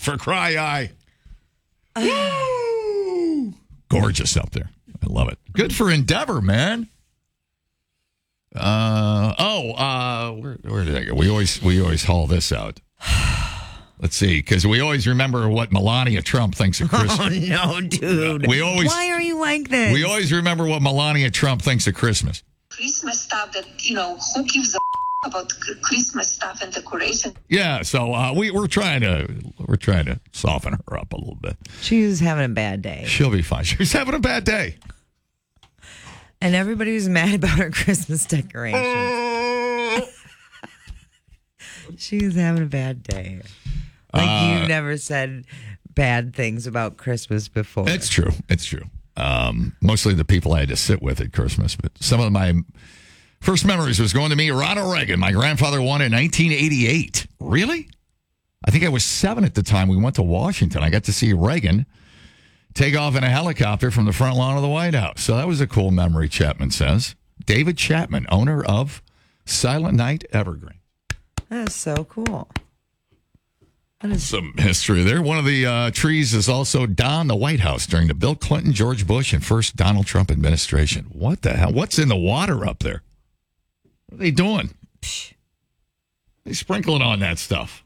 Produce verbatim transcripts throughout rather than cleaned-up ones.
for Cry Eye. Woo! Gorgeous up there. I love it. Good for Endeavor, man. Uh oh, uh where, where did I go? We always we always haul this out. Let's see, because we always remember what Melania Trump thinks of Christmas. Oh no, dude! We always why are you like this? We always remember what Melania Trump thinks of Christmas. Christmas stuff that you know who gives a about Christmas stuff and decoration. Yeah, so uh, we we're trying to we're trying to soften her up a little bit. She's having a bad day. She'll be fine. She's having a bad day. And everybody was mad about her Christmas decorations. She's having a bad day. Like Uh, you've never said bad things about Christmas before. It's true. It's true. Um, mostly the people I had to sit with at Christmas, but some of my first memories was going to meet Ronald Reagan. My grandfather won in nineteen eighty-eight. Really? I think I was seven at the time. We went to Washington. I got to see Reagan take off in a helicopter from the front lawn of the White House. So that was a cool memory, Chapman says. David Chapman, owner of Silent Night Evergreen. That's so cool. That is some history there. One of the uh, trees is also Don the White House during the Bill Clinton, George Bush, and first Donald Trump administration. What the hell? What's in the water up there? What are they doing? Psh. They sprinkling on that stuff.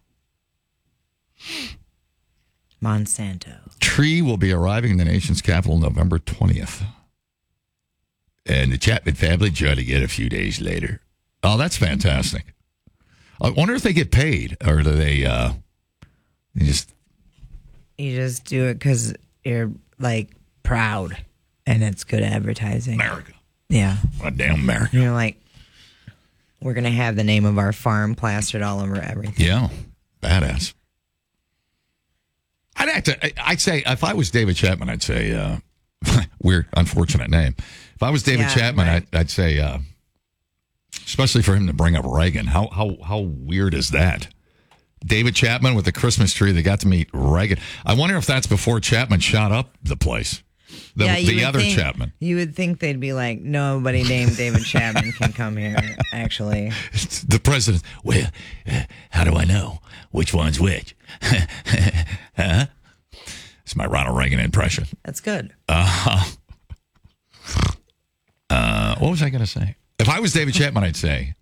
Monsanto. Tree will be arriving in the nation's capital November twentieth. And the Chapman family try to get a few days later. Oh, that's fantastic. I wonder if they get paid or do they, uh, they just. You just do it because you're like proud and it's good advertising. America. Yeah. What damn America. And you're like, we're going to have the name of our farm plastered all over everything. Yeah. Badass. I'd have to, I'd say, if I was David Chapman, I'd say, uh, weird, unfortunate name. If I was David Yeah, Chapman, right. I'd, I'd say, uh, especially for him to bring up Reagan, how how how weird is that? David Chapman with the Christmas tree, they got to meet Reagan. I wonder if that's before Chapman shot up the place. The, Yeah, you the would other think- Chapman. You would think they'd be like, nobody named David Chapman can come here, actually. The president, well, uh, how do I know which one's which? Huh? It's my Ronald Reagan impression. That's good. Uh, uh, what was I going to say? If I was David Chapman, I'd say,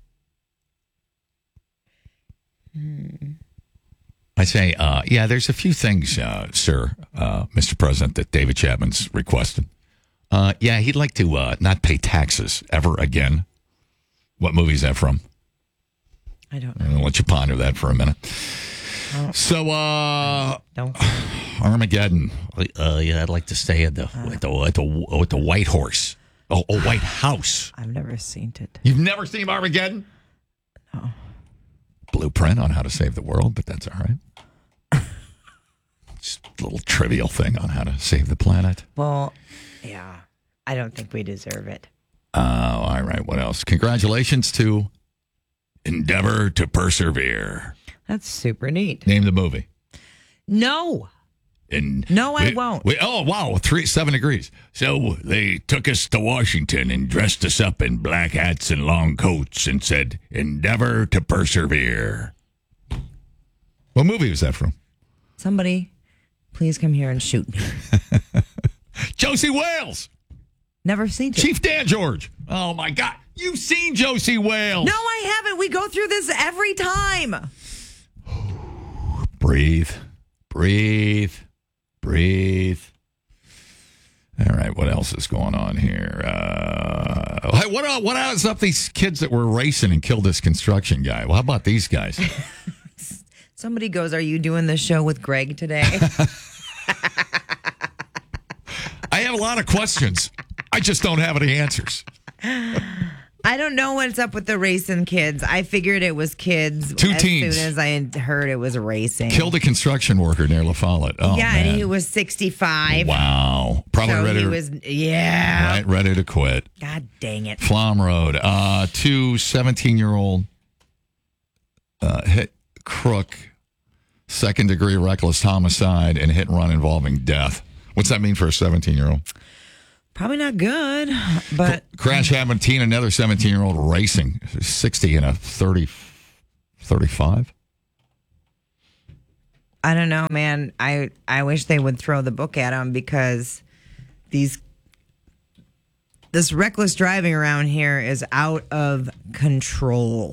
Hmm. I'd say, uh, yeah, there's a few things, uh, sir, uh, Mister President, that David Chapman's requested. Uh, yeah, he'd like to uh, not pay taxes ever again. What movie is that from? I don't I'll know. let you ponder that for a minute. Oh. So, uh, Don't. Armageddon. Uh, yeah, I'd like to stay at the at the at the, at the White Horse. Oh, a White House. I've never seen it. You've never seen Armageddon? No. Blueprint on how to save the world, but that's all right. Just a little trivial thing on how to save the planet. Well, yeah. I don't think we deserve it. Oh, all right. What else? Congratulations to Endeavor to Persevere. That's super neat. Name the movie. No. And No, I we- won't. we- oh, wow. Three, seven degrees. So they took us to Washington and dressed us up in black hats and long coats and said, Endeavor to Persevere. What movie was that from? Somebody, please come here and shoot me. Josie Wales. Never seen it. Chief Dan George. Oh, my God. You've seen Josie Wales. No, I haven't. We go through this every time. Breathe. Breathe. Breathe. All right, what else is going on here? Uh, hey, what el- what else up these kids that were racing and killed this construction guy? Well, how about these guys? Somebody goes, are you doing this show with Greg today? I have a lot of questions. I just don't have any answers. I don't know what's up with the racing kids. I figured it was kids Two as teens. soon as I had heard it was racing. Killed a construction worker near La Follette. Oh, yeah, man. and he was sixty-five. Wow. Probably So ready he to, was, yeah. right, ready to quit. God dang it. Flom Road. Uh, two seventeen-year-old uh, hit crook, second-degree reckless homicide, and hit and run involving death. What's that mean for a seventeen-year-old? Probably not good, but Crash happened teen, another seventeen-year-old racing, sixty and a thirty, thirty-five. I I don't know, man. I I wish they would throw the book at them because these this reckless driving around here is out of control.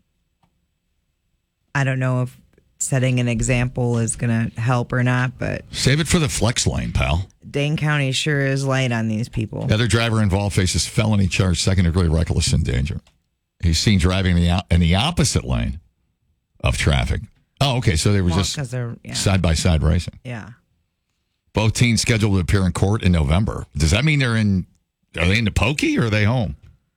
I don't know if setting an example is going to help or not, but Save it for the flex lane, pal. Dane County sure is light on these people. The other driver involved faces felony charge, second degree reckless endanger. He's seen driving in the, o- in the opposite lane of traffic. Oh, okay. So they were Well, just 'cause they're yeah, side by side racing. yeah. Both teams scheduled to appear in court in November. Does that mean they're in? Are they in the pokey or are they home?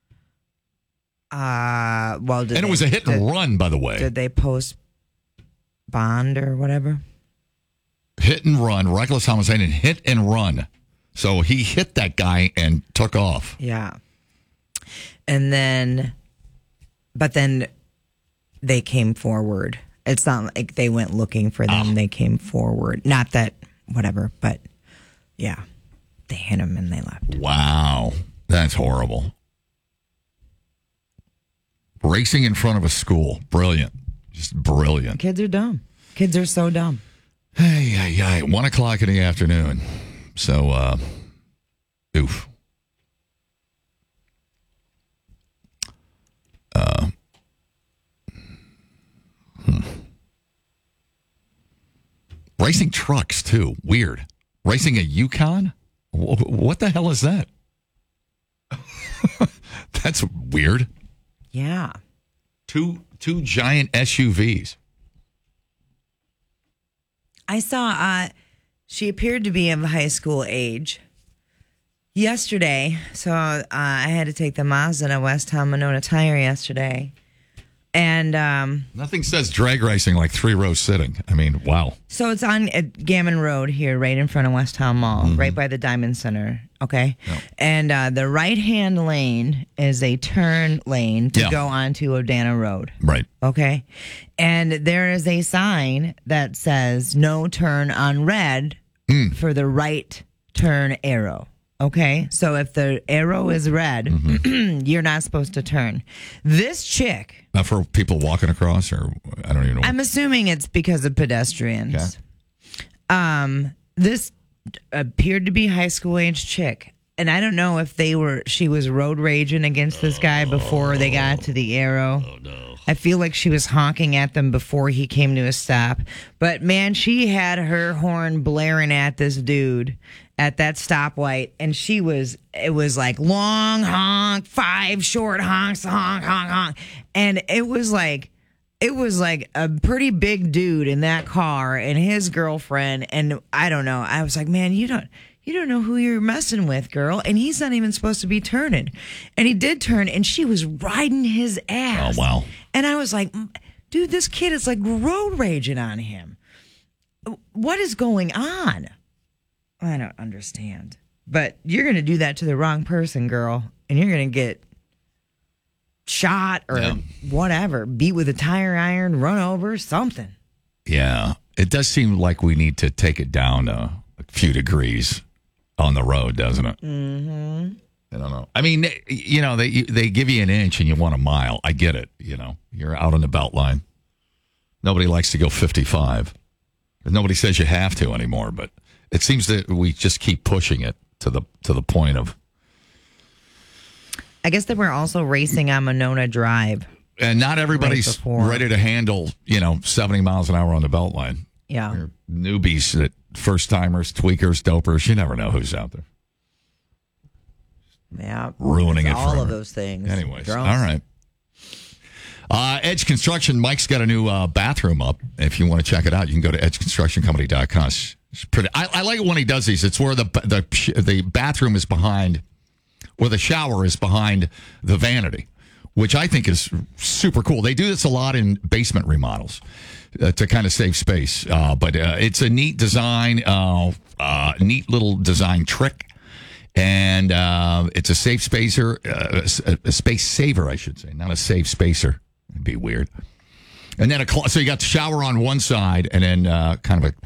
Uh, well, did And it they- was a hit and did, run, by the way. Did they post bond or whatever? Hit and run, reckless homicide, and hit and run. So he hit that guy and took off. Yeah. And then, but then they came forward. It's not like they went looking for them. Oh. They came forward. Not that, whatever, but yeah. They hit him and they left. Wow. That's horrible. Racing in front of a school. Brilliant. Just brilliant. Kids are dumb. Kids are so dumb. Hey, hey, hey. One o'clock in the afternoon. So, uh, oof. Uh, hmm. Racing trucks, too. Weird. Racing a Yukon? Wh- What the hell is that? That's weird. Yeah. Two two giant S U Vs. I saw, uh, she appeared to be of high school age yesterday. So uh, I had to take the Mazda to West Town Monona Tire yesterday. And um, Nothing says drag racing like three row sitting. I mean, wow. so it's on uh, Gammon Road here, right in front of West Town Mall, right by the Diamond Center. Okay. Yeah. And uh, the right hand lane is a turn lane to Yeah. go onto Odana Road. Right. Okay. And there is a sign that says no turn on red for the right turn arrow. Okay. So if the arrow is red, you're not supposed to turn. This chick, Not for people walking across, or I don't even know. I'm assuming it's because of pedestrians. Um, this appeared to be high school age chick. And I don't know if they were, she was road raging against this guy before they got to the arrow. Oh, no. I feel like she was honking at them before he came to a stop. But man, she had her horn blaring at this dude at that stoplight. And she was, it was like long honk, five short honks, honk, honk, honk. And it was like, it was like a pretty big dude in that car and his girlfriend. And I don't know. I was like, man, you don't, you don't know who you're messing with, girl. And he's not even supposed to be turning. And he did turn and she was riding his ass. Oh, wow. And I was like, dude, this kid is like road raging on him. What is going on? I don't understand. But you're going to do that to the wrong person, girl. And you're going to get shot or Yeah. whatever, beat with a tire iron, run over, something. Yeah. It does seem like we need to take it down a, a few degrees on the road, doesn't it? Mm-hmm. I don't know. I mean, you know, they they give you an inch and you want a mile. I get it. You know, you're out on the belt line. Nobody likes to go fifty-five. Nobody says you have to anymore, but it seems that we just keep pushing it to the to the point of. I guess that we're also racing on Monona Drive. And not everybody's Right before. ready to handle, you know, seventy miles an hour on the belt line. Yeah. They're newbies, that first timers, tweakers, dopers. You never know who's out there. Yeah. Ruining It's it all forever. of those things. Anyways, Drunks. all right. Uh, Edge Construction, Mike's got a new uh, bathroom up. If you want to check it out, you can go to edge construction company dot com. It's pretty. I, I like it when he does these. It's where the the the bathroom is behind, or the shower is behind the vanity, which I think is super cool. They do this a lot in basement remodels uh, to kind of save space. Uh, but uh, it's a neat design, uh, uh, neat little design trick. And uh, it's a safe spacer, uh, a, a space saver, I should say, not a safe spacer. It'd be weird. And then a cl- so you got the shower on one side, and then uh, kind of a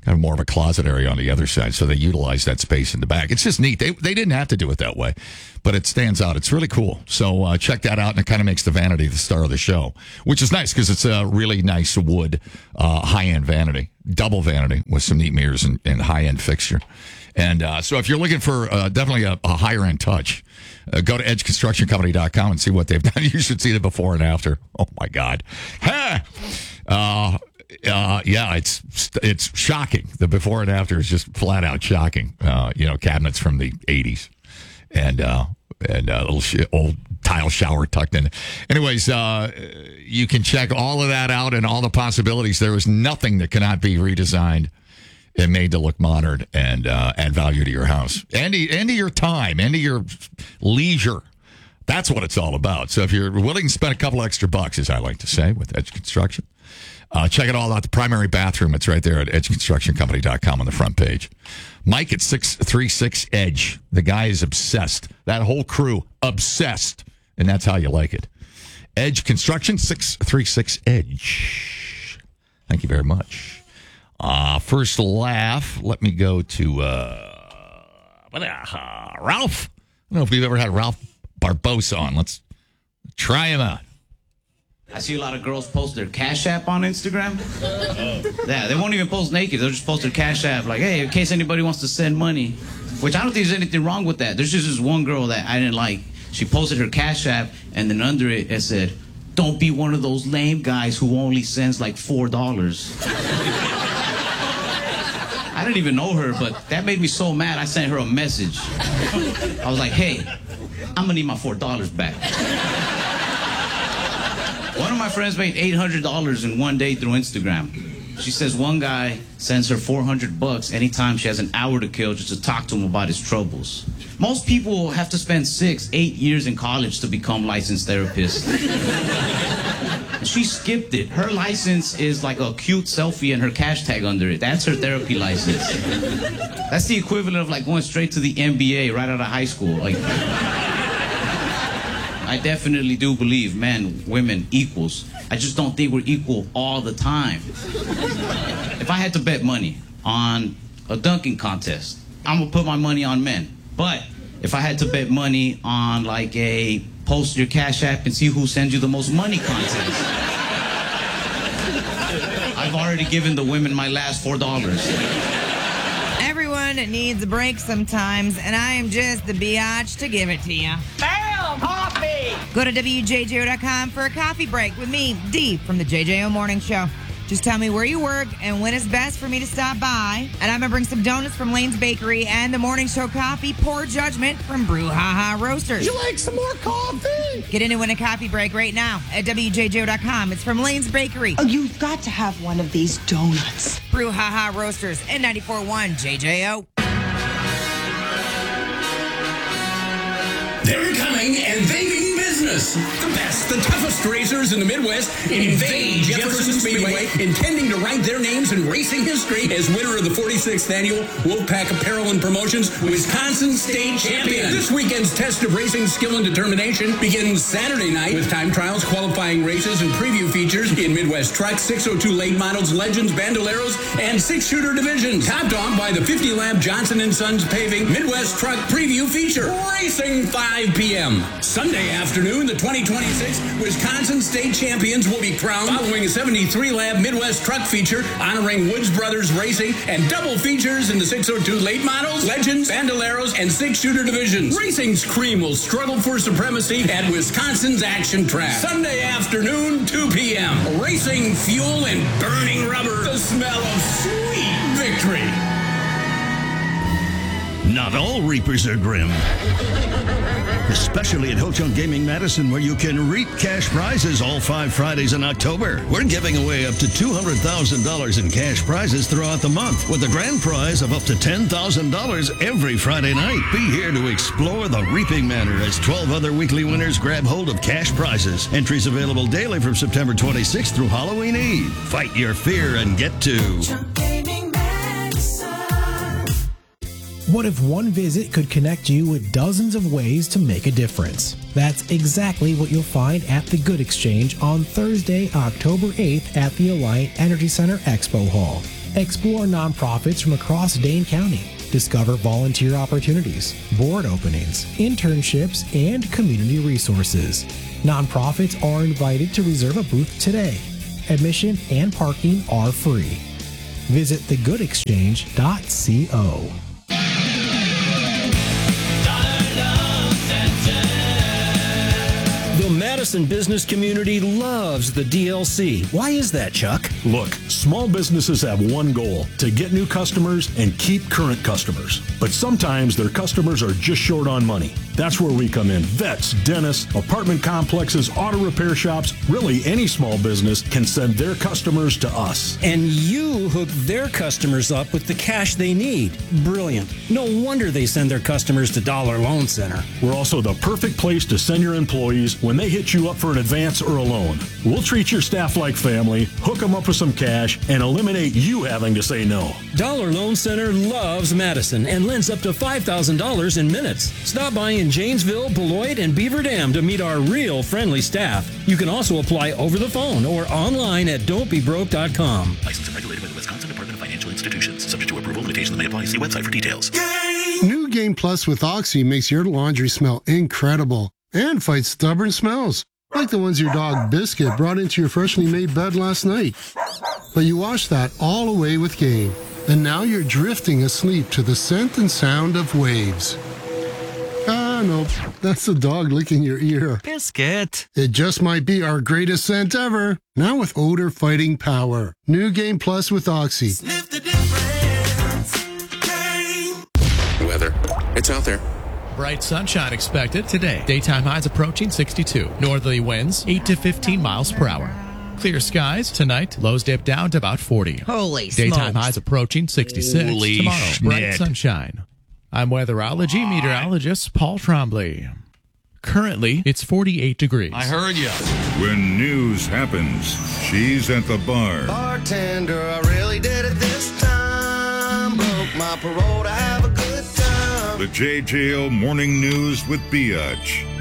kind of more of a closet area on the other side. So they utilize that space in the back. It's just neat. They they didn't have to do it that way, but it stands out. It's really cool. So uh, check that out, and it kind of makes the vanity the star of the show, which is nice because it's a really nice wood, uh, high-end vanity, double vanity with some neat mirrors and, and high-end fixture. And uh, so if you're looking for uh, definitely a, a higher-end touch, uh, go to edge construction company dot com and see what they've done. You should see the before and after. Oh, my God. Ha! Uh, uh, yeah, it's it's shocking. The before and after is just flat-out shocking. Uh, you know, cabinets from the eighties and uh, and a little sh- old tile shower tucked in. Anyways, uh, you can check all of that out and all the possibilities. There is nothing that cannot be redesigned and made to look modern and uh, add value to your house and to, and to your time and to your leisure. That's what it's all about. So if you're willing to spend a couple extra bucks, as I like to say, with Edge Construction, uh, check it all out. The primary bathroom, it's right there at edge construction company dot com on the front page. Mike at six three six Edge. The guy is obsessed. That whole crew, obsessed. And that's how you like it. Edge Construction, six three six Edge. Thank you very much. Uh, first laugh, let me go to uh, uh, Ralph. I don't know if we've ever had Ralph Barbosa on. Let's try him out. I see a lot of girls post their Cash App on Instagram. Yeah, they won't even post naked. They'll just post their Cash App like, hey, in case anybody wants to send money. Which I don't think there's anything wrong with that. There's just this one girl that I didn't like. She posted her Cash App, and then under it, it said, don't be one of those lame guys who only sends like four dollars. I didn't even know her, but that made me so mad, I sent her a message. I was like, hey, I'm gonna need my four dollars back. One of my friends made eight hundred dollars in one day through Instagram. She says one guy sends her four hundred bucks anytime she has an hour to kill just to talk to him about his troubles. Most people have to spend six, eight years in college to become licensed therapists. She skipped it. Her license is like a cute selfie and her cash tag under it. That's her therapy license. That's the equivalent of like going straight to the N B A right out of high school. Like, I definitely do believe men, women, equals. I just don't think we're equal all the time. If I had to bet money on a dunking contest, I'm gonna put my money on men. But if I had to bet money on like a post your Cash App and see who sends you the most money contest, I've already given the women my last four dollars. Everyone needs a break sometimes, and I am just the biatch to give it to you. Bam! Coffee! Go to W J J O dot com for a coffee break with me, Dee, from the J J O Morning Show. Just tell me where you work and when it's best for me to stop by. And I'm going to bring some donuts from Lane's Bakery and the Morning Show coffee, Poor Judgment from Brew Ha Ha Roasters. You like some more coffee? Get in and win a coffee break right now at W J J O dot com. It's from Lane's Bakery. Oh, you've got to have one of these donuts. Brew Ha Ha Roasters and ninety-four point one J J O. They're coming and they mean business. The best, the toughest racers in the Midwest invade Jefferson Speedway, intending to write their names in racing history as winner of the forty-sixth annual Wolfpack Apparel and Promotions Wisconsin State Champion. This weekend's test of racing skill and determination begins Saturday night with time trials, qualifying races, and preview features in Midwest Truck, six oh two late models, Legends, Bandoleros, and six-shooter divisions. Topped off by the fifty lap Johnson and Sons Paving Midwest Truck preview feature. Racing five p.m. Sunday afternoon, the twenty twenty-six Wisconsin State Champions will be crowned following a seventy-three lap Midwest Truck feature honoring Woods Brothers Racing and double features in the six oh two late models, Legends, Bandoleros, and six-shooter divisions. Racing's cream will struggle for supremacy at Wisconsin's Action Track. Sunday afternoon, two p.m. Racing fuel and burning rubber. The smell of sweet victory. Not all Reapers are grim. Especially at Ho Chunk Gaming Madison, where you can reap cash prizes all five Fridays in October. We're giving away up to two hundred thousand dollars in cash prizes throughout the month, with a grand prize of up to ten thousand dollars every Friday night. Be here to explore the Reaping Manor as twelve other weekly winners grab hold of cash prizes. Entries available daily from September twenty-sixth through Halloween Eve. Fight your fear and get to What if one visit could connect you with dozens of ways to make a difference? That's exactly what you'll find at the Good Exchange on Thursday, October eighth at the Alliant Energy Center Expo Hall. Explore nonprofits from across Dane County. Discover volunteer opportunities, board openings, internships, and community resources. Nonprofits are invited to reserve a booth today. Admission and parking are free. Visit the good exchange dot co. The Madison business community loves the D L C. Why is that, Chuck? Look, small businesses have one goal, to get new customers and keep current customers. But sometimes their customers are just short on money. That's where we come in. Vets, dentists, apartment complexes, auto repair shops, really any small business can send their customers to us. And you hook their customers up with the cash they need. Brilliant. No wonder they send their customers to Dollar Loan Center. We're also the perfect place to send your employees when they hit you up for an advance or a loan. We'll treat your staff like family, hook them up with some cash, and eliminate you having to say no. Dollar Loan Center loves Madison and lends up to five thousand dollars in minutes. Stop by in Janesville, Beloit, and Beaver Dam to meet our real friendly staff. You can also apply over the phone or online at don't be broke dot com. Licensed and regulated by the Wisconsin Department of Financial Institutions. Subject to approval, limitations may apply. See website for details. New Game Plus with Oxy makes your laundry smell incredible and fights stubborn smells, like the ones your dog Biscuit brought into your freshly made bed last night. But you washed that all away with Game, and now you're drifting asleep to the scent and sound of waves. Ah, no, that's the dog licking your ear. Biscuit. It just might be our greatest scent ever. Now with odor fighting power. New Game Plus with Oxy. Sniff the difference. Game. Weather. It's out there. Bright sunshine expected today. Daytime highs approaching sixty-two. Northerly winds eight to fifteen miles per hour. Clear skies tonight. Lows dip down to about forty. Holy Daytime smokes. highs approaching sixty-six. Holy Tomorrow, schnitt. bright sunshine. I'm weatherology meteorologist Paul Trombley. Currently, it's forty-eight degrees. I heard you. When news happens, she's at the bar. Bartender, I really did it this time. Broke my parole to have a good time. The J J O Morning News with Biatch.